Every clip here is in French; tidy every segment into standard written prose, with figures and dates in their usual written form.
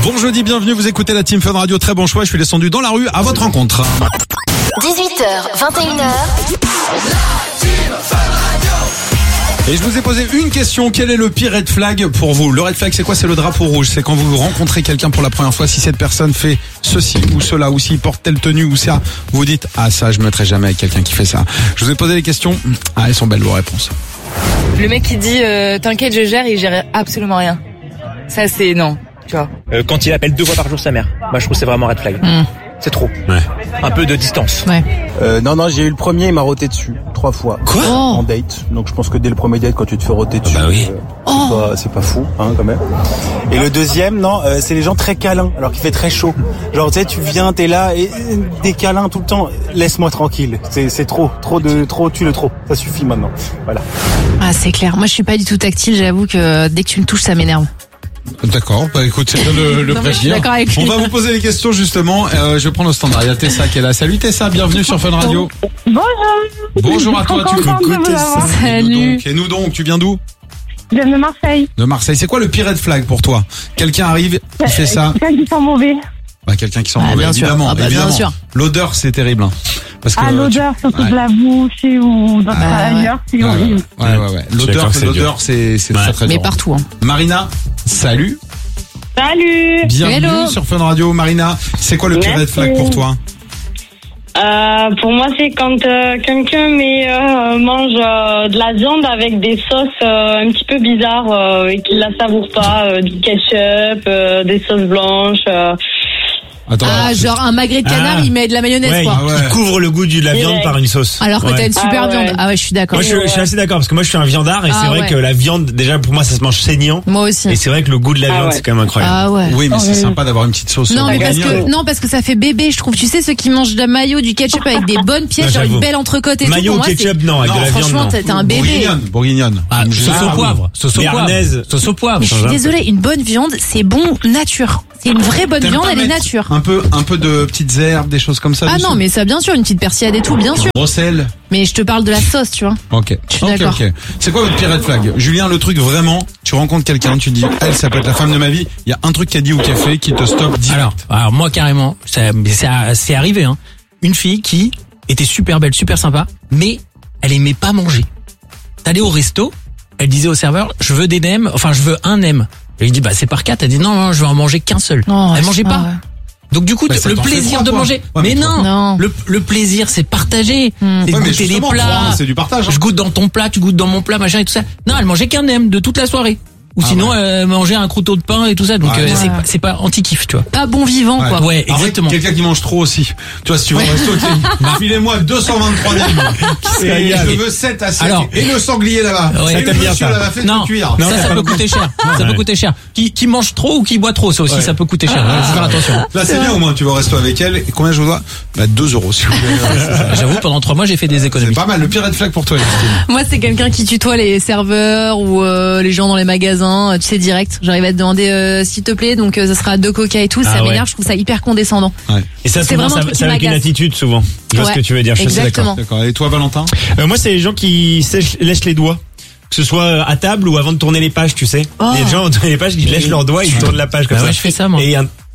Bon jeudi, bienvenue, vous écoutez la Team Fun Radio, très bon choix, je suis descendu dans la rue à votre rencontre. 18h, 21h. Et je vous ai posé une question, quel est le pire red flag pour vous? Le red flag c'est quoi? C'est le drapeau rouge, c'est quand vous rencontrez quelqu'un pour la première fois, si cette personne fait ceci ou cela, ou s'il porte telle tenue ou ça, vous dites ah ça je me mettrai jamais avec quelqu'un qui fait ça. Je vous ai posé les questions, ah elles sont belles vos réponses. Le mec qui dit t'inquiète je gère, il gère absolument rien. Ça c'est non, tu vois. Quand il appelle 2 fois par jour sa mère, moi je trouve que c'est vraiment red flag. C'est trop. Ouais. Un peu de distance. Ouais. Non, j'ai eu le premier, il m'a roté dessus 3 fois. Quoi? En date. Donc je pense que dès le premier date, quand tu te fais roter dessus, oui. c'est pas fou, hein, quand même. Et le deuxième, c'est les gens très câlins, alors qu'il fait très chaud. Genre tu sais, tu viens, t'es là et des câlins tout le temps. Laisse-moi tranquille. C'est trop, tu le trop. Ça suffit maintenant. Voilà. Ah c'est clair. Moi je suis pas du tout tactile. J'avoue que dès que tu me touches, ça m'énerve. D'accord, bah écoute, c'est bien de le prévenir. On va vous poser les questions justement. Je vais prendre le standard. Il y a Tessa qui est là. Salut Tessa, bienvenue sur Fun Radio. Bonjour. Bonjour à toi, tu écoutes Tessa. Salut. Et nous donc, tu viens d'où? Je viens de Marseille. De Marseille. C'est quoi le pire red flag pour toi? Quelqu'un arrive, il fait ça. Quelqu'un qui sent mauvais. Bah quelqu'un qui sent mauvais, bien sûr. évidemment. Bien évidemment. sûr. L'odeur, c'est terrible. Hein. Parce que l'odeur, surtout de la bouche ou dans ailleurs, c'est horrible. Ouais. L'odeur, c'est très très Mais dur. partout. Hein. Marina, salut. Salut. Bienvenue Hello. sur Fun Radio. Marina, c'est quoi le pire red flag pour toi? Pour moi, c'est quand quelqu'un mange de la viande avec des sauces un petit peu bizarres et qu'il la savoure pas, du ketchup, des sauces blanches. Attends, Genre un magret de canard, il met de la mayonnaise quoi. ouais. Il couvre le goût de la viande par une sauce. Alors que t'as une super viande. Ah ouais, je suis d'accord. Moi je suis assez d'accord parce que moi je suis un viandard et c'est vrai que la viande déjà pour moi ça se mange saignant. Moi aussi. Et c'est vrai que le goût de la viande c'est quand même incroyable. Ah ouais. Oui, mais c'est sympa d'avoir une petite sauce. Non, mais bourguignonne. parce que ça fait bébé, je trouve. Tu sais, ceux qui mangent de la mayo, du ketchup avec des bonnes pièces, genre une belle entrecôte et tout. Mayo, Pour moi, ketchup, non, avec de la viande, franchement, non. t'es un bébé. Bourguignonne. Sauce au poivre. Sauce au poivre. Mais je suis désolée, une bonne viande, c'est bon nature. C'est une vraie bonne viande, elle est nature. Un peu de petites herbes, des choses comme ça. Ah non, mais ça, bien sûr, une petite persillade et tout, bien sûr. Gros sel. Mais je te parle de la sauce, tu vois. Ok. Je suis d'accord. C'est quoi votre pire red flag? Julien, le truc vraiment, tu rencontres quelqu'un, tu dis, elle, ça peut être la femme de ma vie. Il y a un truc qu'elle dit ou qu'elle fait qui te stoppe direct. Alors moi carrément, c'est arrivé. Hein. Une fille qui était super belle, super sympa, mais elle aimait pas manger. T'allais au resto, elle disait au serveur, je veux des nems, enfin je veux un nem. Et il dit c'est par 4. Elle dit non, je vais en manger qu'un seul. Oh, elle mangeait pas. Ouais. Donc du coup, le plaisir de manger. Ouais, mais non. Le plaisir, c'est partager. C'est goûter les plats. C'est du partage. Je goûte dans ton plat, tu goûtes dans mon plat, machin et tout ça. Non, elle mangeait qu'un nem de toute la soirée. Ou sinon, elle mangeait un croûteau de pain et tout ça. Donc c'est pas anti-kiff, tu vois. Pas bon vivant, quoi. Ouais, exactement. Quelqu'un qui mange trop aussi. Tu vois, si tu vas au resto, filez-moi 223 nems. Et je veux 7 assiettes. Alors, et le sanglier là-bas. Ouais, et le monsieur là-bas, faites-le cuire. Non, ça peut coûter cher. Ça peut coûter cher. Qui mange trop ou qui boit trop, ça aussi, ça peut coûter cher. Faut faire attention. Là, c'est bien au moins, tu vas au resto avec elle. Et combien je vous dois? 2 euros, si vous voulez. J'avoue, pendant 3 mois, j'ai fait des économies. C'est pas mal. Le pire red flag pour toi, Christine. Moi, c'est quelqu'un qui tutoie les serveurs ou les gens dans les magasins, tu sais, direct. J'arrive à te demander s'il te plaît, donc ça sera 2 coca et tout, ça m'énerve, je trouve ça hyper condescendant. Ouais. Et ça, c'est souvent, vraiment un truc c'est avec une attitude souvent. Je vois ce que tu veux dire, je suis exactement. D'accord. Et toi, Valentin? Moi, c'est les gens qui lèchent les doigts. Que ce soit à table ou avant de tourner les pages, tu sais. Les gens, avant de tourner les pages, ils lèchent leurs doigts, ils tournent la page comme ça. Ouais, je fais ça, moi.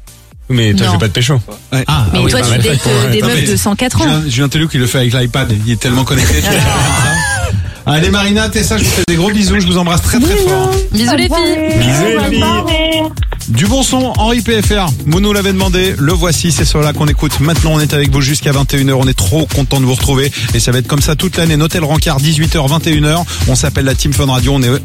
Mais toi, je fais pas de pécho. Mais toi, tu dates des meufs de 104 ans. Julien Tellou qui le fait avec l'iPad, il est tellement connecté. Allez Marina, Tessa, je vous fais des gros bisous, je vous embrasse très très fort. Bisous les filles. Bisous les filles. Du bon son, Henri PFR, Mounou l'avait demandé, le voici, c'est cela qu'on écoute. Maintenant on est avec vous jusqu'à 21h, on est trop content de vous retrouver et ça va être comme ça toute l'année. Notez le rencard, 18h, 21h, on s'appelle la Team Fun Radio, on est